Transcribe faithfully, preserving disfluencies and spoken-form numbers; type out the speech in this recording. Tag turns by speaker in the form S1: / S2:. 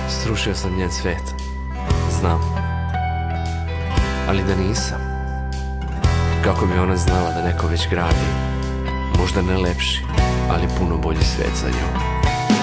S1: Srušio sam njen svet, znam. Ali da nisam, kako bi ona znala da neko već gradi, možda ne lepši, ali puno bolji svet za njom.